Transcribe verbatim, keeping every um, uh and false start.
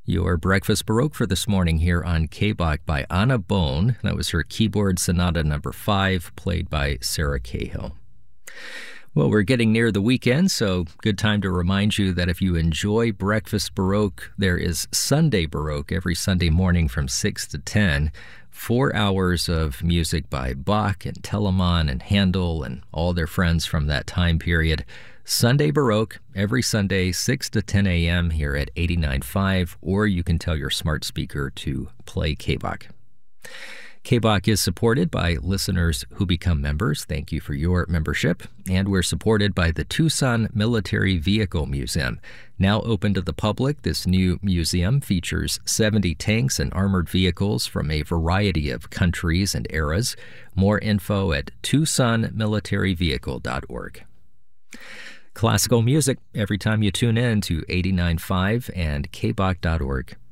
Your Breakfast Baroque for this morning here on K-Bach by Anna Bone. That was her keyboard sonata number five, played by Sarah Cahill. Well, we're getting near the weekend, so good time to remind you that if you enjoy Breakfast Baroque, there is Sunday Baroque every Sunday morning from six to ten. Four hours of music by Bach and Telemann and Handel and all their friends from that time period. Sunday Baroque, every Sunday, six to ten a.m. here at eighty-nine point five, or you can tell your smart speaker to play K-Bach. K-Bach is supported by listeners who become members. Thank you for your membership. And we're supported by the Tucson Military Vehicle Museum. Now open to the public, this new museum features seventy tanks and armored vehicles from a variety of countries and eras. More info at tucson military vehicle dot org. Classical music every time you tune in to eighty-nine point five and k bach dot org.